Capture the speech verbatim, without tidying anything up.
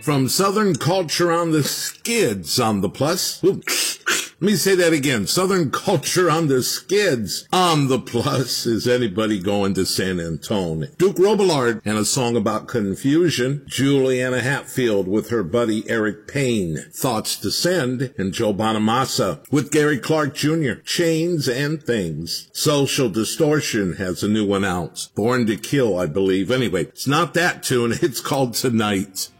From Southern Culture on the Skids on the Plus. Ooh. Let me say that again. Southern Culture on the Skids on the Plus. Is anybody going to San Antonio? Duke Robillard and a song about confusion. Juliana Hatfield with her buddy Eric Payne. Thoughts to Send. And Joe Bonamassa with Gary Clark Junior Chains and Things. Social Distortion has a new one out. Born to Kill, I believe. Anyway, it's not that tune. It's called Tonight.